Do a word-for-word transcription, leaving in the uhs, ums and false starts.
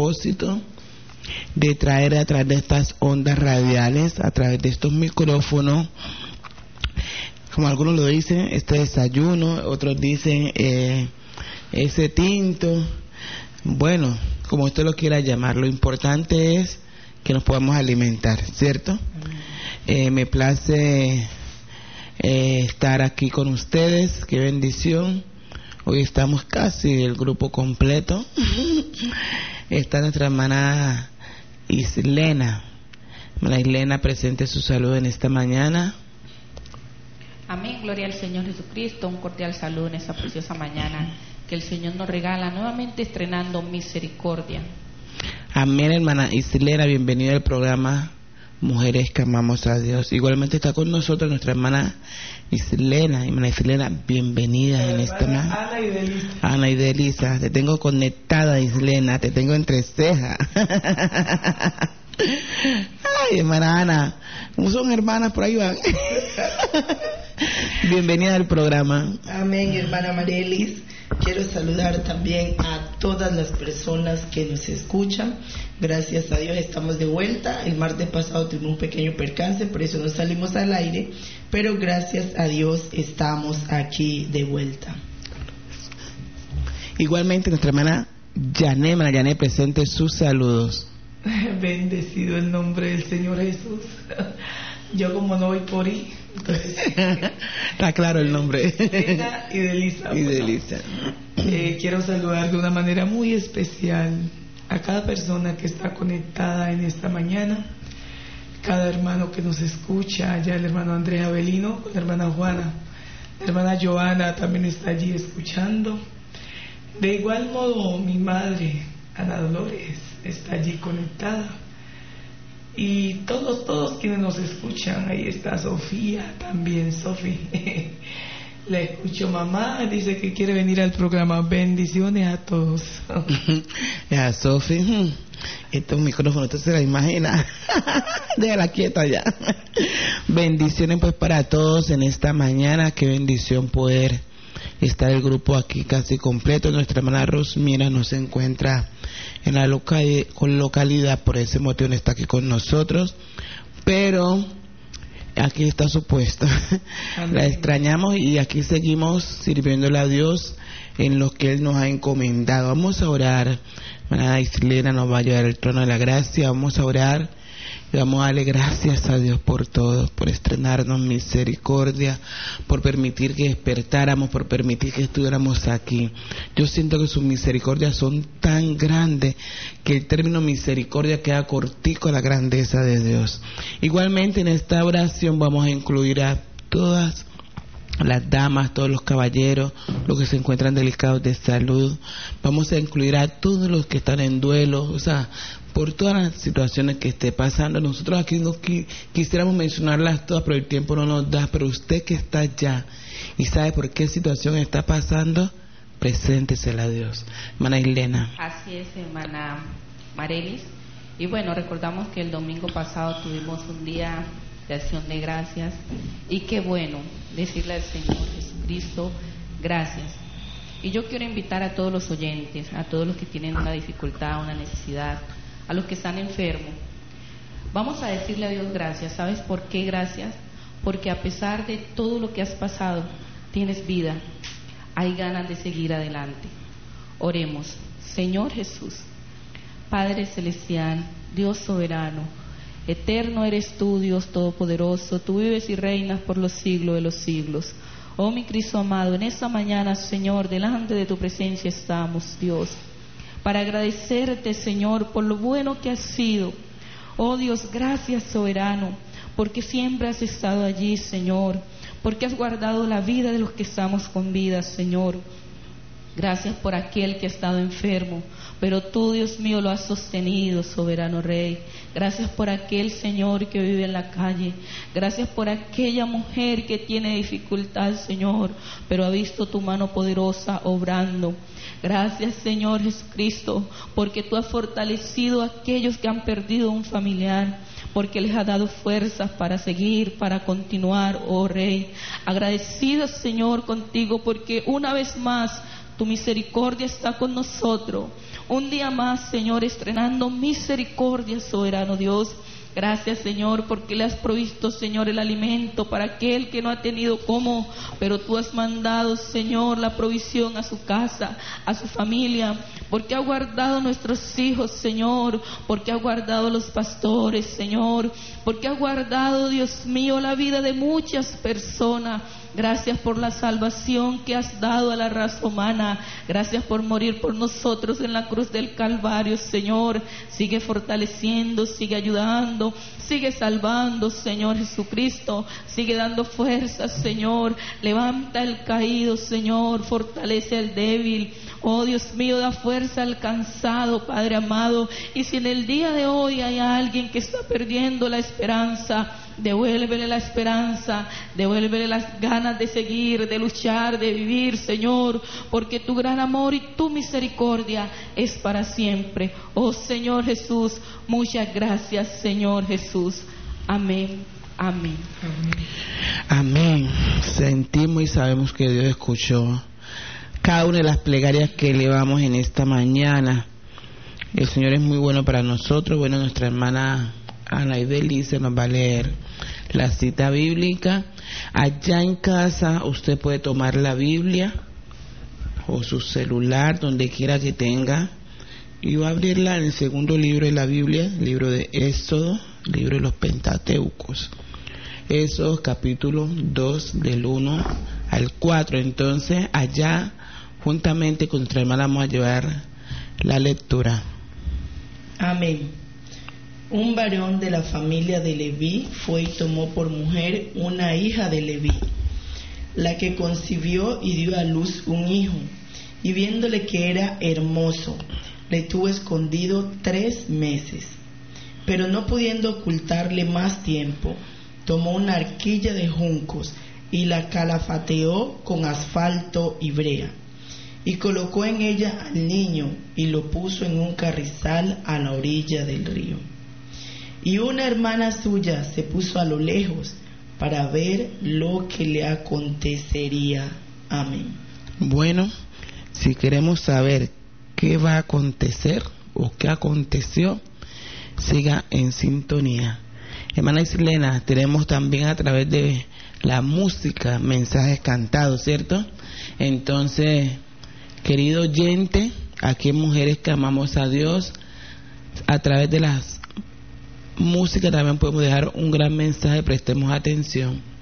propósito de traer a través de estas ondas radiales, a través de estos micrófonos, como algunos lo dicen, este desayuno, otros dicen eh, ese tinto, bueno, como usted lo quiera llamar, lo importante es que nos podamos alimentar, ¿cierto? Eh, me place eh, estar aquí con ustedes, qué bendición. Hoy estamos casi el grupo completo. Está nuestra hermana Islena. Hermana Islena, presente su saludo en esta mañana. Amén, gloria al Señor Jesucristo. Un cordial saludo en esta preciosa mañana que el Señor nos regala, nuevamente estrenando misericordia. Amén, hermana Islena, bienvenida al programa Mujeres que Amamos a Dios. Igualmente está con nosotros nuestra hermana Islena. Hermana Islena, bienvenida en esta mañana. Ana y Delisa. Ana y Delisa, te tengo conectada, Islena, te tengo entre cejas. Ay, hermana Ana, ¿cómo son hermanas? Por ahí van. Bienvenida al programa. Amén, hermana Marelis. Quiero saludar también a todas las personas que nos escuchan. Gracias a Dios estamos de vuelta. El martes pasado tuvimos un pequeño percance, por eso no salimos al aire, pero gracias a Dios estamos aquí de vuelta. Igualmente nuestra hermana Yané, hermana Yané, presente sus saludos. Bendecido el nombre del Señor Jesús. Yo como no voy por ahí, entonces está claro el nombre. y Delisa. Y Delisa. Eh, quiero saludar de una manera muy especial a cada persona que está conectada en esta mañana, cada hermano que nos escucha, ya el hermano Andrés Avelino, con la hermana Juana, la hermana Joana también está allí escuchando. De igual modo mi madre, Ana Dolores, está allí conectada. Y todos, todos quienes nos escuchan, ahí está Sofía también, Sofi. La escucho, mamá, dice que quiere venir al programa. Bendiciones a todos. Ya, Sofi, estos micrófonos, usted se la imagina. Déjala quieta ya. Bendiciones pues para todos en esta mañana, qué bendición poder estar el grupo aquí casi completo. Nuestra hermana Rosmira no se encuentra en la localidad, con localidad, por ese motivo no está aquí con nosotros, pero aquí está su puesto. La extrañamos y aquí seguimos sirviéndole a Dios en lo que Él nos ha encomendado. Vamos a orar. Hermana Islena nos va a llevar al trono de la gracia. Vamos a orar y vamos a darle gracias a Dios por todo, por estrenarnos misericordia, por permitir que despertáramos, por permitir que estuviéramos aquí. Yo siento que sus misericordias son tan grandes que el término misericordia queda cortico a la grandeza de Dios. Igualmente en esta oración vamos a incluir a todas las damas, todos los caballeros, los que se encuentran delicados de salud. Vamos a incluir a todos los que están en duelo, o sea, por todas las situaciones que esté pasando. Nosotros aquí no qui- quisiéramos mencionarlas todas, pero el tiempo no nos da. Pero usted que está allá y sabe por qué situación está pasando, preséntesela a Dios. Hermana Islena. Así es, hermana Marelis. Y bueno, recordamos que el domingo pasado tuvimos un día de acción de gracias, y qué bueno decirle al Señor Jesucristo gracias. Y yo quiero invitar a todos los oyentes, a todos los que tienen una dificultad, una necesidad, a los que están enfermos, vamos a decirle a Dios gracias. ¿Sabes por qué gracias? Porque a pesar de todo lo que has pasado, tienes vida, hay ganas de seguir adelante. Oremos. Señor Jesús, Padre Celestial, Dios soberano, eterno eres tú, Dios todopoderoso, tú vives y reinas por los siglos de los siglos. Oh mi Cristo amado, en esta mañana, Señor, delante de tu presencia estamos, Dios, para agradecerte, Señor, por lo bueno que has sido. Oh Dios, gracias soberano, porque siempre has estado allí, Señor, porque has guardado la vida de los que estamos con vida, Señor. Gracias por aquel que ha estado enfermo, pero tú, Dios mío, lo has sostenido, soberano Rey. Gracias por aquel Señor que vive en la calle. Gracias por aquella mujer que tiene dificultad, Señor, pero ha visto tu mano poderosa obrando. Gracias, Señor Jesucristo, porque tú has fortalecido a aquellos que han perdido un familiar, porque les ha dado fuerzas para seguir, para continuar, oh Rey. Agradecidos, Señor, contigo, porque una vez más tu misericordia está con nosotros. un día más, Señor, estrenando misericordia, soberano Dios. Gracias, Señor, porque le has provisto, Señor, el alimento para aquel que no ha tenido cómo, pero tú has mandado, Señor, la provisión a su casa, a su familia, porque ha guardado nuestros hijos, Señor, porque ha guardado los pastores, Señor, porque ha guardado, Dios mío, la vida de muchas personas. Gracias por la salvación que has dado a la raza humana. Gracias por morir por nosotros en la cruz del Calvario, Señor. Sigue fortaleciendo, sigue ayudando, sigue salvando, Señor Jesucristo. Sigue dando fuerzas, Señor. Levanta el caído, Señor. Fortalece al débil. Oh, Dios mío, da fuerza al cansado, Padre amado. Y si en el día de hoy hay alguien que está perdiendo la esperanza, devuélvele la esperanza, devuélvele las ganas de seguir, de luchar, de vivir, Señor, porque tu gran amor y tu misericordia es para siempre. Oh, Señor Jesús, muchas gracias, Señor Jesús. Amén. Amén. Amén. Sentimos y sabemos que Dios escuchó cada una de las plegarias que elevamos en esta mañana. El Señor es muy bueno para nosotros. Bueno, nuestra hermana Ana Ibelice nos va a leer la cita bíblica. Allá en casa usted puede tomar la Biblia o su celular, donde quiera que tenga, y va a abrirla en el segundo libro de la Biblia, el libro de Éxodo, el libro de los Pentateucos. Éxodo capítulo dos, del uno al cuatro. Entonces allá juntamente con nuestra hermana vamos a llevar la lectura. Amén. Un varón de la familia de Leví fue y tomó por mujer una hija de Leví, la que concibió y dio a luz un hijo, y viéndole que era hermoso, le tuvo escondido tres meses. Pero no pudiendo ocultarle más tiempo, tomó una arquilla de juncos y la calafateó con asfalto y brea, y colocó en ella al niño y lo puso en un carrizal a la orilla del río. Y una hermana suya se puso a lo lejos para ver lo que le acontecería. Amén. Bueno, si queremos saber qué va a acontecer o qué aconteció, siga en sintonía. Hermana Isilena, tenemos también a través de la música mensajes cantados, ¿cierto? Entonces, querido oyente, aquí en Mujeres que Amamos a Dios, a través de las música también podemos dejar un gran mensaje, prestemos atención.